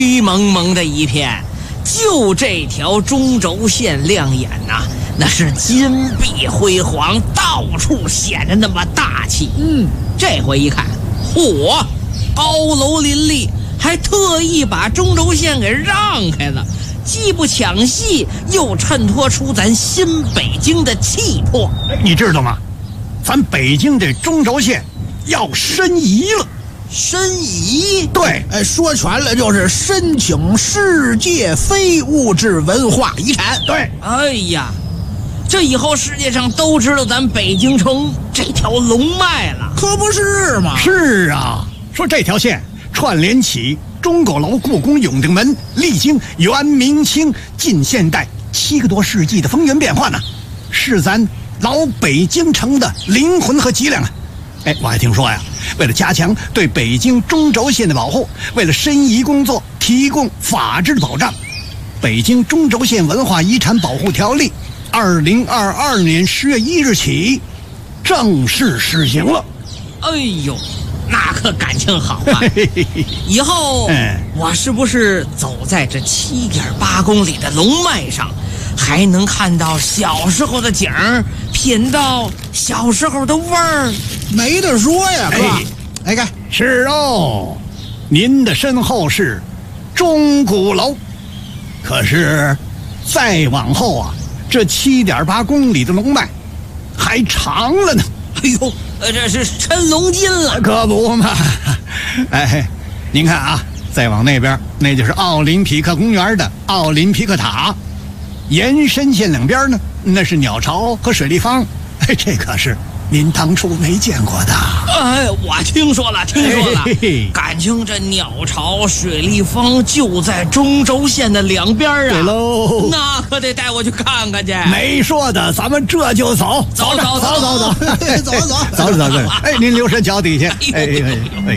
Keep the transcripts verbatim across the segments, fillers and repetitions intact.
绿蒙蒙的一片，就这条中轴线亮眼呐、啊，那是金碧辉煌，到处显得那么大气。 嗯， 这回一看，嚯，高楼林立，还特意把中轴线给让开了，既不抢戏，又衬托出咱新北京的气魄。 你知道吗？咱北京这中轴线要申遗了。 申遗？ 对， 哎，说全了就是申请世界非物质文化遗产。 对， 哎呀，这以后世界上都知道咱北京城这条龙脉了， 可不是嘛？ 是啊，说这条线串联起钟鼓楼、故宫、永定门，历经元、明清、近现代七个多世纪的风云变幻呢、啊，是咱老北京城的灵魂和脊梁啊！哎，我还听说呀，为了加强对北京中轴线的保护，为了申遗工作提供法治的保障，北京中轴线文化遗产保护条例二零二二年十月一日起正式施行了。 哎呦，那可感情好啊！以后我是不是走在这七点八公里的龙脉上，还能看到小时候的景儿，品到小时候的味儿？ 没得说呀，哥！哎，哎看， 是哦，您的身后是钟鼓楼，可是再往后啊，这七点八公里的龙脉还长了呢。 哎呦，呃，这是抻龙筋了， 可不嘛！哎，您看啊，再往那边，那就是奥林匹克公园的奥林匹克塔，延伸线两边呢，那是鸟巢和水立方。哎，这可是您当初没见过的。 哎，我听说了，听说了，嘿嘿，感情这鸟巢、水立方就在中轴线的两边啊。 对喽， 那可得带我去看看去。 没说的，咱们这就走， 走走走走走， 走走走走走。哎，您留神脚底下。哎哎哎。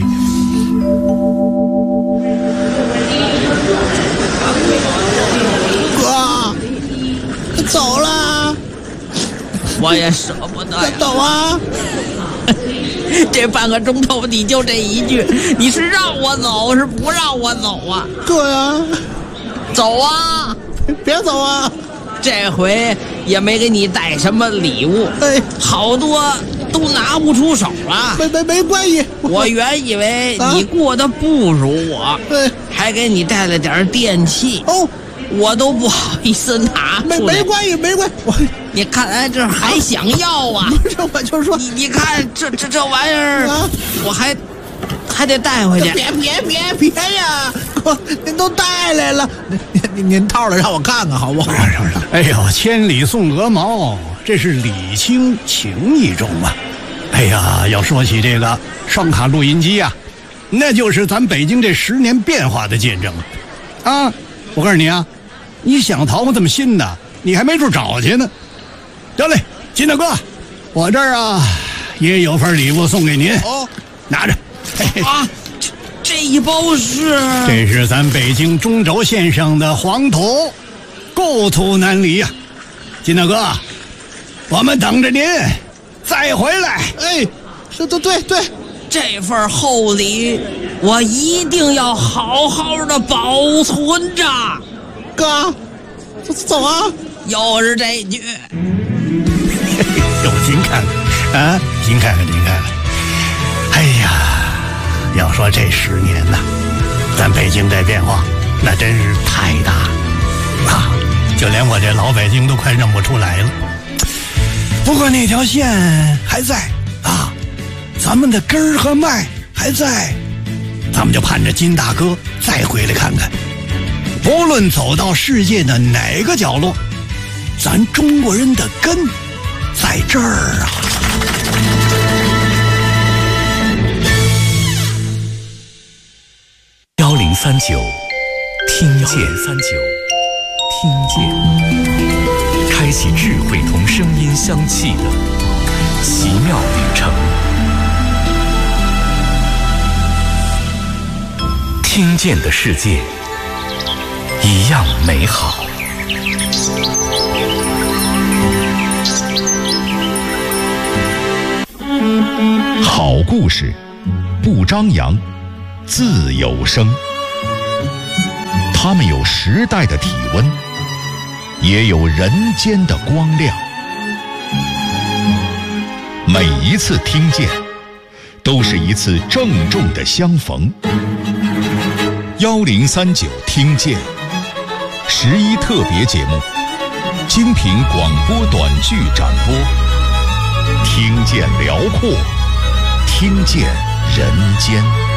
哥，走了。 我也舍不得呀。 走啊！ 这半个钟头你就这一句，你是让我走是不让我走啊？ 对啊， 走啊！ 别走啊！ 这回也没给你带什么礼物， 哎， 好多都拿不出手了。 没没没关系， 我原以为你过得不如我， 对、啊， 还给你带了点电器哦。 我都不好意思拿出来。 没没关系，没关系。我你看来这还想要啊？ 不是，我就说你你看这这这玩意儿、 啊， 我还还得带回去。 别别别别呀！哥，您都带来了，您您您套了让我看看好不好？ 哎呦，千里送鹅毛，这是礼轻情意重啊！哎呀，要说起这个双卡录音机啊，那就是咱北京这十年变化的见证啊！啊，我告诉你啊。你想淘这么新的，你还没处找去呢。得嘞，金大哥，我这儿啊也有份礼物送给您。 哦， 拿着。嘿嘿啊，这这一包是？ 这是咱北京中轴线上的黄土，故土难离呀、啊。金大哥，我们等着您再回来。 哎，对对对对， 这份厚礼我一定要好好的保存着。 哥，走走啊！ 又是这句。 有您看看啊，您看看，您看看。哎呀，要说这十年呐，咱北京这变化那真是太大啊！就连我这老北京都快认不出来了。不过那条线还在啊，咱们的根儿和脉还在，咱们就盼着金大哥再回来看看。无论走到世界的哪个角落，咱中国人的根在这儿啊！ 幺零三九，听见三九，听见，开启智慧同声音相契的奇妙旅程。听见的世界一样美好。 好故事不张扬，自有声。 它们有时代的体温，也有人间的光亮。每一次听见，都是一次郑重的相逢。幺零三九听见十一特别节目，精品广播短剧展播，听见辽阔，听见人间。